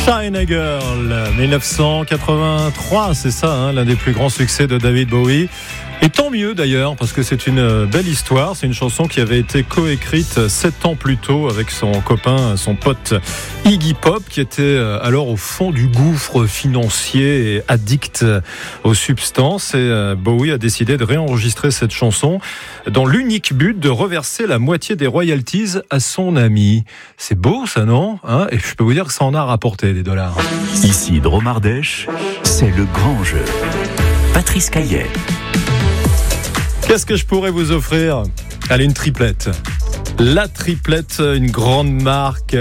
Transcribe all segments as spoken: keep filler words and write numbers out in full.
China Girl, dix-neuf cent quatre-vingt-trois, c'est ça, hein, l'un des plus grands succès de David Bowie. Et tant mieux d'ailleurs, parce que c'est une belle histoire. C'est une chanson qui avait été coécrite sept ans plus tôt avec son copain, son pote Iggy Pop, qui était alors au fond du gouffre financier et addict aux substances. Et Bowie a décidé de réenregistrer cette chanson dans l'unique but de reverser la moitié des royalties à son ami. C'est beau ça, non, hein? Et je peux vous dire que ça en a rapporté des dollars. Ici Dromardèche, c'est le grand jeu. Patrice Caillet. Qu'est-ce que je pourrais vous offrir? Allez, une triplette. La triplette, une grande marque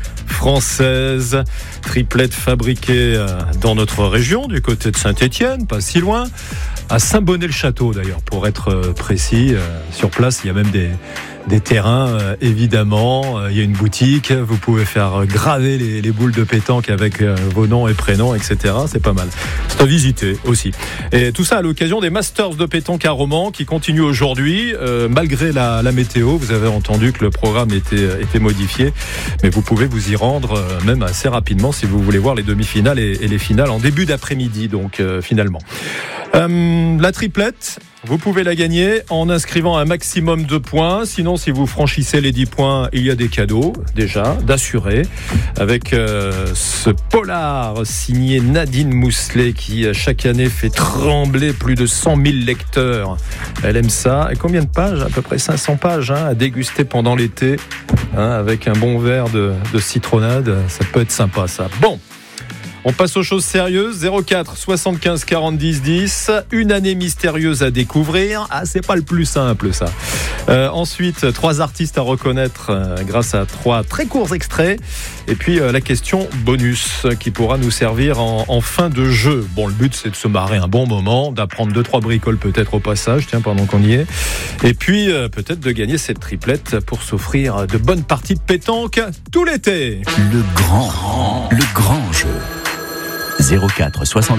française, triplette fabriquée dans notre région, du côté de Saint-Étienne, pas si loin, à Saint-Bonnet-le-Château d'ailleurs, pour être précis. Sur place, il y a même des, des terrains, évidemment. Il y a une boutique, vous pouvez faire graver les, les boules de pétanque avec vos noms et prénoms, et cetera. C'est pas mal. C'est à visiter aussi. Et tout ça à l'occasion des Masters de pétanque à Romans qui continuent aujourd'hui, euh, malgré la, la météo. Vous avez entendu que le programme était, était modifié, mais vous pouvez vous y rendre euh, même assez rapidement si vous voulez voir les demi-finales et, et les finales en début d'après-midi, donc euh, finalement. Euh, la triplette, vous pouvez la gagner en inscrivant un maximum de points. Sinon, si vous franchissez les dix points, il y a des cadeaux, déjà, d'assurer. Avec euh, ce polar signé Nadine Mousselet qui, chaque année, fait trembler plus de cent mille lecteurs. Elle aime ça. Et combien de pages? À peu près cinq cents pages hein, à déguster pendant l'été, hein, avec un bon verre de, de citronnade. Ça peut être sympa, ça. Bon. On passe aux choses sérieuses. zéro quatre soixante-quinze quarante dix dix. Une année mystérieuse à découvrir. Ah, c'est pas le plus simple, ça. Euh, ensuite, trois artistes à reconnaître euh, grâce à trois très courts extraits. Et puis, euh, la question bonus qui pourra nous servir en, en fin de jeu. Bon, le but, c'est de se marrer un bon moment, d'apprendre deux, trois bricoles peut-être au passage, tiens, pendant qu'on y est. Et puis, euh, peut-être de gagner cette triplette pour s'offrir de bonnes parties de pétanque tout l'été. Le grand, le grand jeu. zéro quatre soixante